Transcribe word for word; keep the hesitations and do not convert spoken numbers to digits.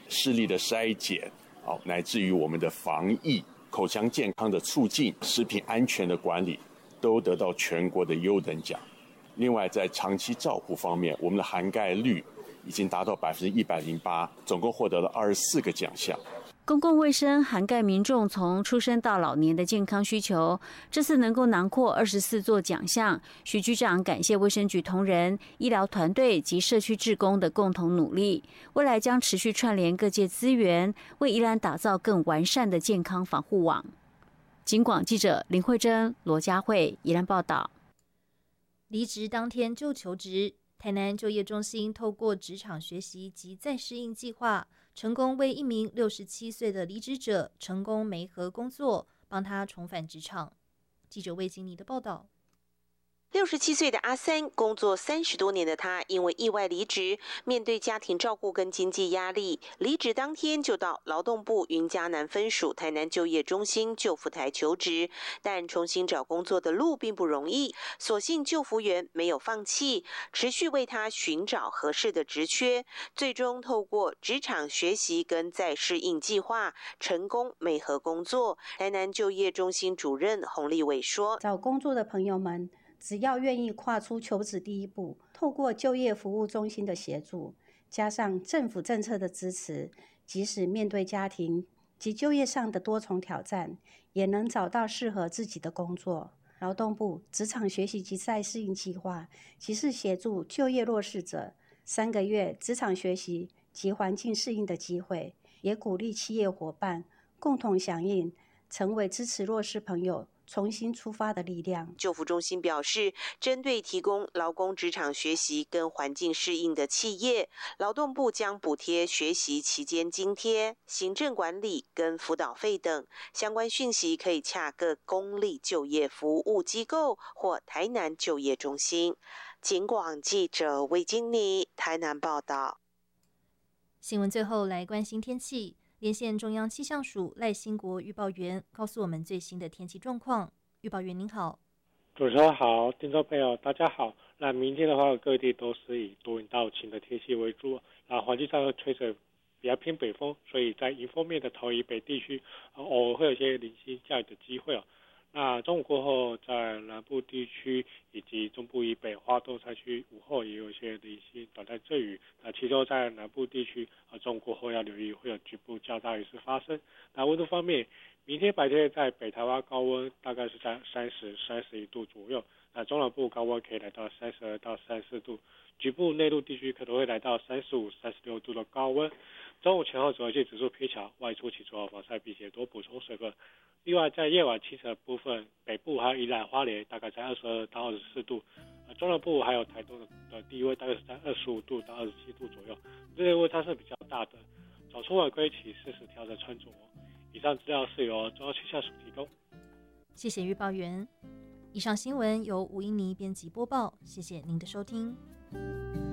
视力的筛检，哦，乃至于我们的防疫、口腔健康的促进、食品安全的管理，都得到全国的优等奖。另外，在长期照护方面，我们的涵盖率已经达到百分之一百零八，总共获得了二十四个奖项。 公共卫生涵盖民众从出生到老年的健康需求，这次能够囊括二十四座奖项。徐局长感谢卫生局同仁、医疗团队及社区志工的共同努力，未来将持续串联各界资源，为宜兰打造更完善的健康防护网。警广记者林慧珍、罗佳慧宜兰报道。 离职当天就求职，台南就业中心透过职场学习及再适应计划，成功为一名六十七岁的离职者成功媒合工作，帮他重返职场。记者魏金妮的报道。 六十七岁的阿三，工作三十多年的他，因为意外离职，面对家庭照顾跟经济压力，离职当天就到劳动部云嘉南分署台南就业中心就服台求职，但重新找工作的路并不容易，所幸就服员没有放弃，持续为他寻找合适的职缺，最终透过职场学习跟再适应计划，成功媒合工作。台南就业中心主任洪立伟说：“ 找工作的朋友们，只要愿意跨出求职第一步，透过就业服务中心的协助，加上政府政策的支持，即使面对家庭及就业上的多重挑战，也能找到适合自己的工作。劳动部职场学习及再适应计划，即是协助就业弱势者三个月职场学习及环境适应的机会，也鼓励企业伙伴共同响应，成为支持弱势朋友重新出发的力量。” 就服中心表示，针对提供劳工职场学习跟环境适应的企业，劳动部将补贴学习期间津贴、行政管理跟辅导费等相关讯息，可以洽各公立就业服务机构或台南就业中心。警广记者魏金妮台南报道。 新闻最后来关心天气。连线中央气象署赖兴国预报员，告诉我们最新的天气状况。预报员您好。 主持人好，听众朋友大家好。那明天的话，各地都是以多云到晴的天气为主，那环境上会吹着比较偏北风，所以在迎风面的桃以北地区，偶尔会有些零星下雨的机会哦。那中午过后，在南部地区以及中部以北、花东山区午后也有一些零星短暂阵雨。那其中在南部地区，呃，中午过后要留意会有局部较大雨势发生。那温度方面，明天白天在北台湾高温大概是在三十、三十一度左右。那中南部高温可以来到三十二到三十四度，局部内陆地区可能会来到三十五、三十六度的高温。中午前后紫外线指数偏强，外出请做好防晒，并且多补充水分。另外，在夜晚清晨的部分，北部还有宜兰花莲大概在二十二到二十四度，呃，中南部还有台东的低温大概是在二十五度到二十七度左右，这些温差是比较大的。早出晚归请适时调整穿着。以上资料是由中央气象署提供。 谢谢预报员。以上新闻由吴英妮编辑播报，谢谢您的收听。